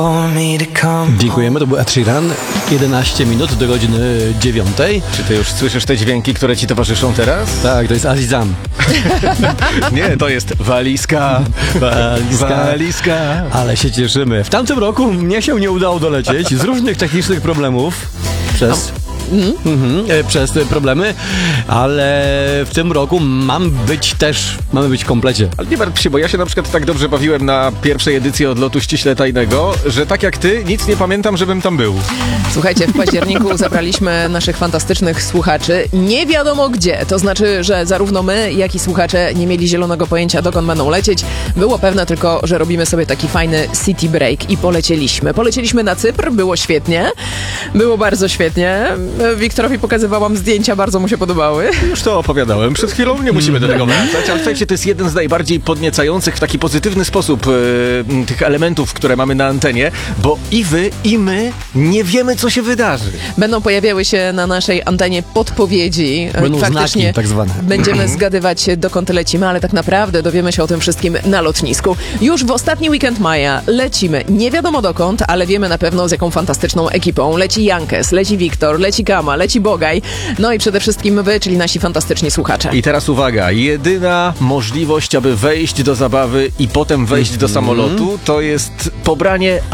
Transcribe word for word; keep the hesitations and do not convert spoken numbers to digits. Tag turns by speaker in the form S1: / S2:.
S1: Dziękujemy, to był Ed Sheeran. jedenaście minut do godziny dziewiątej.
S2: Czy ty już słyszysz te dźwięki, które ci towarzyszą teraz?
S1: Tak, to jest Azizam.
S2: Nie, to jest walizka.
S1: Walizka.
S2: Walizka.
S1: Ale się cieszymy. W tamtym roku mnie się nie udało dolecieć z różnych technicznych problemów. Przez... Mm. Mhm, e, przez te problemy, ale w tym roku mam być też, mamy być w komplecie.
S2: Ale nie martw się, bo ja się na przykład tak dobrze bawiłem na pierwszej edycji Odlotu Ściśle Tajnego, że tak jak ty, nic nie pamiętam, żebym tam był.
S3: Słuchajcie, w październiku zabraliśmy naszych fantastycznych słuchaczy nie wiadomo gdzie. To znaczy, że zarówno my, jak i słuchacze nie mieli zielonego pojęcia, dokąd będą lecieć. Było pewne tylko, że robimy sobie taki fajny city break i polecieliśmy. Polecieliśmy na Cypr, było świetnie. Było bardzo świetnie. Wiktorowi pokazywałam zdjęcia, bardzo mu się podobały.
S2: Już to opowiadałem przed chwilą, nie musimy do tego wracać, ale słuchajcie, to jest jeden z najbardziej podniecających w taki pozytywny sposób e, tych elementów, które mamy na antenie, bo i wy, i my nie wiemy, co się wydarzy.
S3: Będą pojawiały się na naszej antenie podpowiedzi.
S1: Będą
S3: Faktycznie
S1: znaki tak zwane.
S3: Będziemy zgadywać, dokąd lecimy, ale tak naprawdę dowiemy się o tym wszystkim na lotnisku. Już w ostatni weekend maja lecimy. Nie wiadomo dokąd, ale wiemy na pewno z jaką fantastyczną ekipą. Leci Jankes, leci Wiktor, leci Kama, leci Bogaj, no i przede wszystkim wy, czyli nasi fantastyczni słuchacze.
S2: I teraz uwaga, jedyna możliwość, aby wejść do zabawy i potem wejść do samolotu, to jest pobranie